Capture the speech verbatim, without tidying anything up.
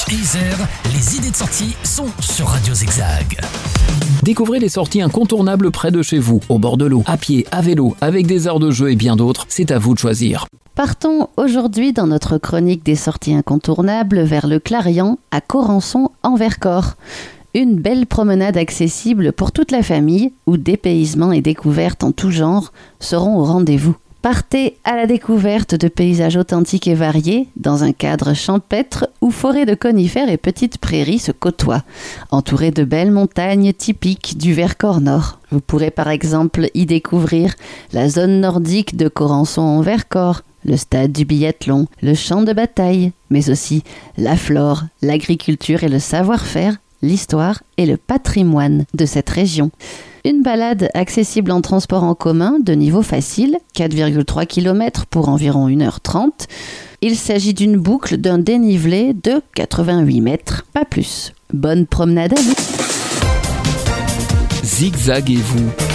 et Isère, les idées de sortie sont sur Radio Zigzag. Découvrez les sorties incontournables près de chez vous, au bord de l'eau, à pied, à vélo, avec des aires de jeu et bien d'autres. C'est à vous de choisir. Partons aujourd'hui dans notre chronique des sorties incontournables vers le Clarion à Corançon en Vercors. Une belle promenade accessible pour toute la famille où dépaysement et découvertes en tout genre seront au rendez-vous. Partez à la découverte de paysages authentiques et variés dans un cadre champêtre où forêts de conifères et petites prairies se côtoient, entourées de belles montagnes typiques du Vercors Nord. Vous pourrez par exemple y découvrir la zone nordique de Corançon en Vercors, le stade du biathlon, le champ de bataille, mais aussi la flore, l'agriculture et le savoir-faire, l'histoire et le patrimoine de cette région. Une balade accessible en transport en commun de niveau facile, quatre virgule trois kilomètres pour environ une heure trente. Il s'agit d'une boucle d'un dénivelé de quatre-vingt-huit mètres, pas plus. Bonne promenade à vous. Zigzaguez-vous.